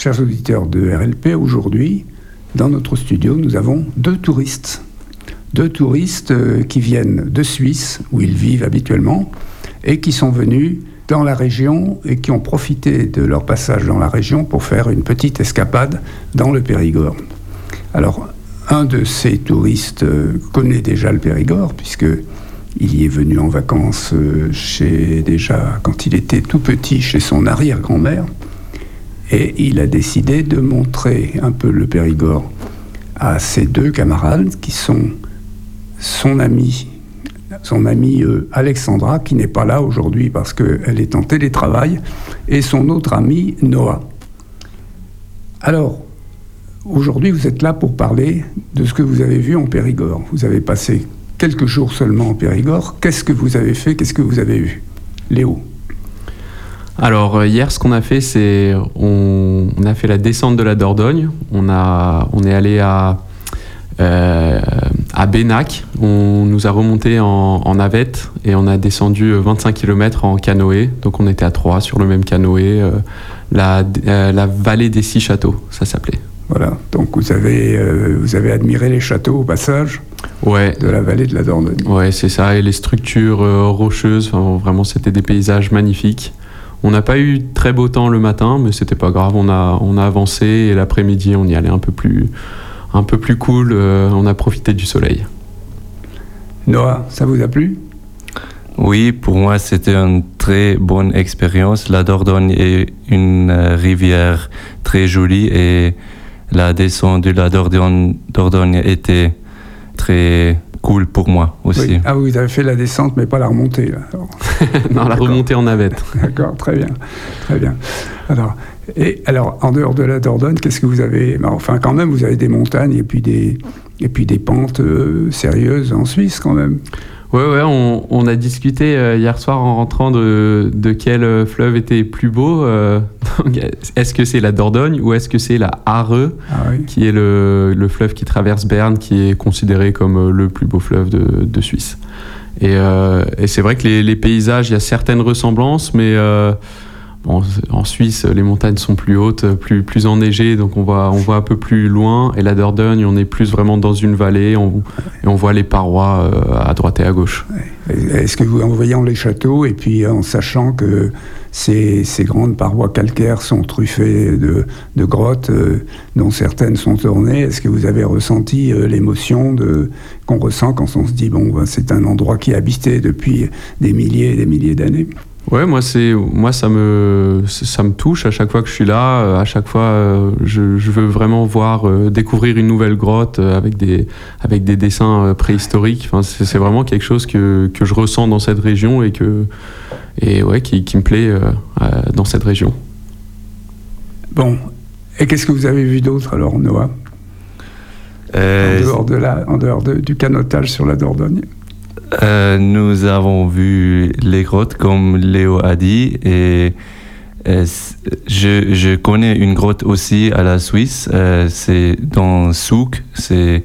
chers auditeurs de RLP, aujourd'hui, dans notre studio, nous avons deux touristes qui viennent de Suisse, où ils vivent habituellement, et qui sont venus dans la région et qui ont profité de leur passage dans la région pour faire une petite escapade dans le Périgord. Alors, un de ces touristes connaît déjà le Périgord, puisqu'il y est venu en vacances déjà quand il était tout petit chez son arrière-grand-mère, et il a décidé de montrer un peu le Périgord à ses deux camarades qui sont son amie Alexandra, qui n'est pas là aujourd'hui parce qu'elle est en télétravail, et son autre ami Noah. Alors, aujourd'hui, vous êtes là pour parler de ce que vous avez vu en Périgord. Vous avez passé quelques jours seulement en Périgord. Qu'est-ce que vous avez fait? Qu'est-ce que vous avez vu? Léo? Alors, hier, ce qu'on a fait, c'est on a fait la descente de la Dordogne. On est allé à Bénac. On nous a remonté en navette et on a descendu 25 km en canoë. Donc, on était à 3 sur le même canoë. La vallée des 6 châteaux, ça s'appelait. Voilà, donc vous avez admiré les châteaux au passage de la vallée de la Dordogne. Ouais, c'est ça, et les structures rocheuses, vraiment c'était des paysages magnifiques. On n'a pas eu très beau temps le matin, mais c'était pas grave, on a avancé et l'après-midi on y allait un peu plus cool, on a profité du soleil. Noah, ça vous a plu ? Oui, pour moi c'était une très bonne expérience. La Dordogne est une rivière très jolie et la descente de la Dordogne était très cool pour moi aussi. Oui. Ah, vous avez fait la descente, mais pas la remontée, là. Non, la remontée en navette. D'accord, très bien, très bien. Alors, en dehors de la Dordogne, qu'est-ce que vous avez ? Enfin, quand même, vous avez des montagnes et puis des pentes sérieuses en Suisse, quand même. Ouais, on a discuté hier soir en rentrant de quel fleuve était plus beau. Est-ce que c'est la Dordogne ou est-ce que c'est la Aare, qui est le fleuve qui traverse Berne, qui est considéré comme le plus beau fleuve de Suisse. Et c'est vrai que les paysages, il y a certaines ressemblances, mais en Suisse, les montagnes sont plus hautes, plus enneigées, donc on voit un peu plus loin. Et la Dordogne, on est plus vraiment dans une vallée, et on voit les parois à droite et à gauche. Est-ce que vous, en voyant les châteaux, et puis en sachant que ces grandes parois calcaires sont truffées de grottes, dont certaines sont ornées, est-ce que vous avez ressenti l'émotion qu'on ressent quand on se dit c'est un endroit qui est habité depuis des milliers et des milliers d'années? Ouais, moi ça me touche à chaque fois que je suis là. À chaque fois, je veux vraiment découvrir une nouvelle grotte avec des dessins préhistoriques. Enfin, c'est vraiment quelque chose que je ressens dans cette région et qui me plaît dans cette région. Bon, et qu'est-ce que vous avez vu d'autre alors, Noah, en dehors du canotage sur la Dordogne? Nous avons vu les grottes, comme Léo a dit, et je connais une grotte aussi à la Suisse, c'est dans Zug, c'est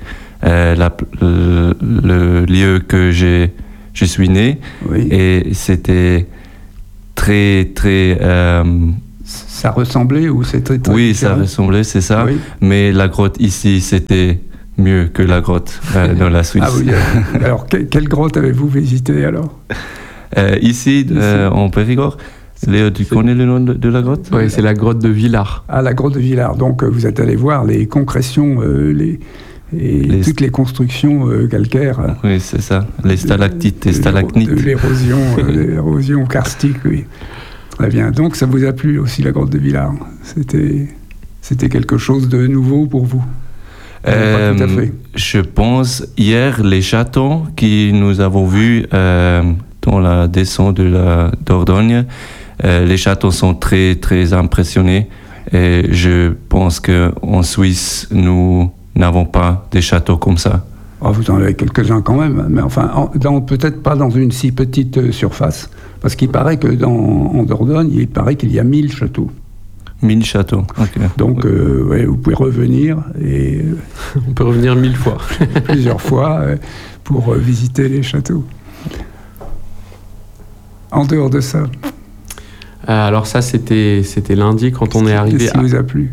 le lieu que je suis né, oui. Et c'était très, très... Ça ressemblait ou c'était très Oui, différent? Ça ressemblait, c'est ça, oui. Mais la grotte ici, c'était mieux que la grotte dans la Suisse. Ah oui. Alors, quelle grotte avez-vous visité alors? Ici, en Périgord. Léo, tu connais le nom de la grotte? Oui, c'est la grotte de Villars. Ah, la grotte de Villars. Donc, vous êtes allé voir les concrétions, toutes les constructions calcaires. Oui, c'est ça. Les stalactites et stalagmites. De l'érosion karstique, oui. Très bien. Donc, ça vous a plu aussi, la grotte de Villars? C'était quelque chose de nouveau pour vous? Tout à fait. Je pense hier les châteaux que nous avons vus dans la descente de la Dordogne, les châteaux sont très très impressionnés et je pense qu'en Suisse nous n'avons pas des châteaux comme ça. Oh, vous en avez quelques-uns quand même, mais enfin peut-être pas dans une si petite surface, parce qu'il paraît que en Dordogne, il paraît qu'il y a 1000 châteaux. 1000 châteaux. Okay. Donc, vous pouvez revenir. On peut revenir 1000 fois. Plusieurs fois pour visiter les châteaux. En dehors de ça. Alors ça, c'était lundi quand on est arrivé. Qu'est-ce qui vous a plu ?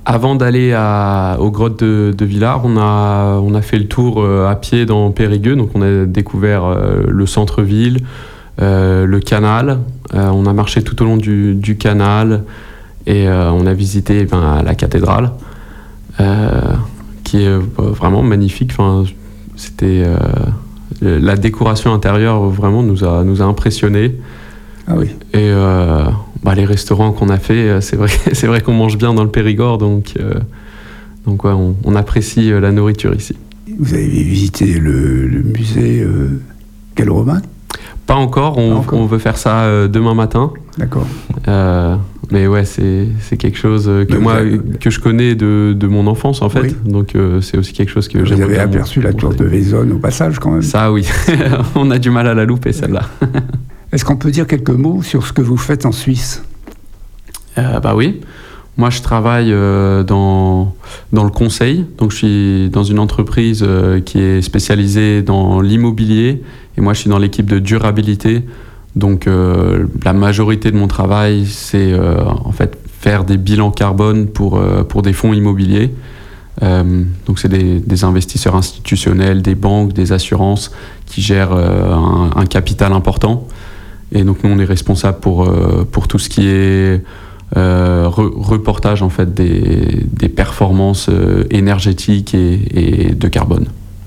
avant d'aller aux grottes de Villars, on a fait le tour à pied dans Périgueux. Donc on a découvert le centre-ville, le canal. On a marché tout au long du canal et on a visité la cathédrale, qui est vraiment magnifique. Enfin, c'était la décoration intérieure vraiment nous a impressionnés. Ah oui. Et les restaurants qu'on a fait, c'est vrai qu'on mange bien dans le Périgord, donc ouais, on apprécie la nourriture ici. Vous avez visité le musée gallo-romain ? Pas encore, on veut faire ça demain matin. D'accord. Mais ouais, c'est quelque chose que je connais de mon enfance en fait. Oui. Donc c'est aussi quelque chose que j'aimerais bien. Vous avez aperçu la tour de Vaison au passage quand même ? Ça oui, on a du mal à la louper celle-là. Est-ce qu'on peut dire quelques mots sur ce que vous faites en Suisse ? Oui. Moi, je travaille dans le conseil. Donc, je suis dans une entreprise qui est spécialisée dans l'immobilier. Et moi, je suis dans l'équipe de durabilité. Donc, la majorité de mon travail, c'est en fait faire des bilans carbone pour des fonds immobiliers. Donc, c'est des investisseurs institutionnels, des banques, des assurances qui gèrent un capital important. Et donc, nous, on est responsable pour tout ce qui est reportage en fait des performances énergétiques et de carbone.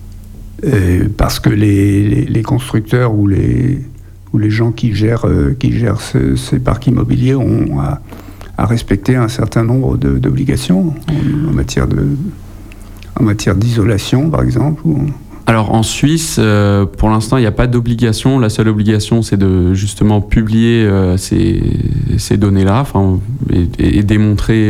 Parce que les constructeurs ou les gens qui gèrent ces parcs immobiliers ont à respecter un certain nombre d'obligations en matière d'isolation, par exemple. Alors en Suisse, pour l'instant, il n'y a pas d'obligation. La seule obligation, c'est de justement publier ces données-là, et démontrer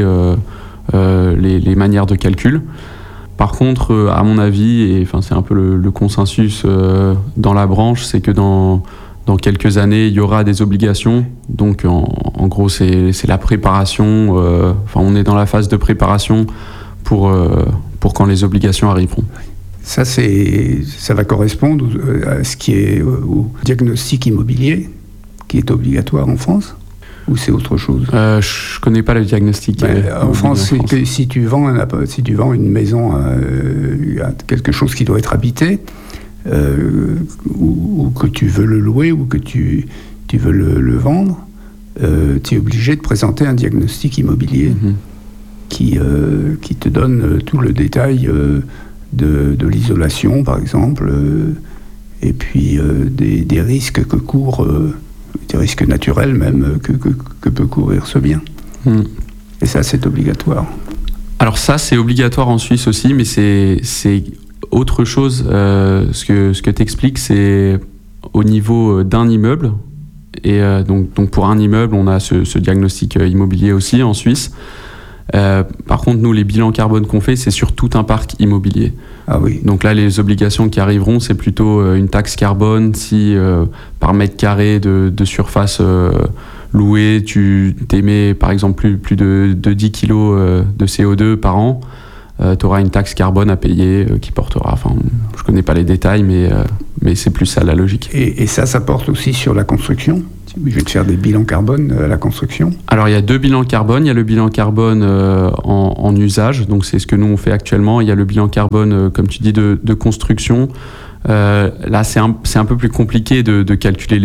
les manières de calcul. Par contre, à mon avis, et c'est un peu le consensus dans la branche, c'est que dans quelques années, il y aura des obligations. Donc en gros, c'est la préparation. On est dans la phase de préparation pour quand les obligations arriveront. Ça va correspondre à ce qui est au diagnostic immobilier, qui est obligatoire en France, ou c'est autre chose ? Je connais pas le diagnostic. En France, c'est que si tu vends une maison, quelque chose qui doit être habité, ou que tu veux le louer, ou que tu veux le vendre, tu es obligé de présenter un diagnostic immobilier qui te donne tout le détail de l'isolation, par exemple, et puis des risques que court, des risques naturels même, que peut courir ce bien. Et ça, c'est obligatoire. Alors ça, c'est obligatoire en Suisse aussi, mais c'est autre chose. Ce que tu expliques, c'est au niveau d'un immeuble. Et donc pour un immeuble, on a ce diagnostic immobilier aussi en Suisse. Par contre, nous, les bilans carbone qu'on fait, c'est sur tout un parc immobilier. Ah oui. Donc là, les obligations qui arriveront, c'est plutôt une taxe carbone. Si par mètre carré de surface louée, tu t'émets par exemple plus de 10 kilos de CO2 par an, tu auras une taxe carbone à payer qui portera... je connais pas les détails, mais c'est plus ça la logique. Et ça porte aussi sur la construction ? Je vais te faire des bilans carbone à la construction. Alors, il y a 2 bilans carbone. Il y a le bilan carbone en usage, donc c'est ce que nous on fait actuellement. Il y a le bilan carbone, comme tu dis, de construction. Là, c'est un peu plus compliqué de calculer